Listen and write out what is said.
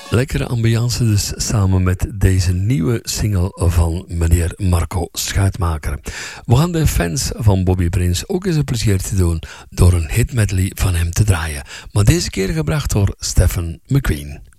Lekkere ambiance dus samen met deze nieuwe single van meneer Marco Schuitmaker. We gaan de fans van Bobby Prince ook eens een plezier te doen door een hit medley van hem te draaien. Maar deze keer gebracht door Stephen McQueen.